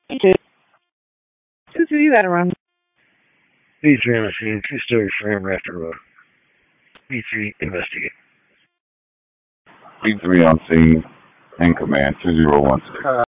Two. Two, you gotta run. B3 on the scene, two-story frame after B3 investigate. B3 on scene, in command, 2016.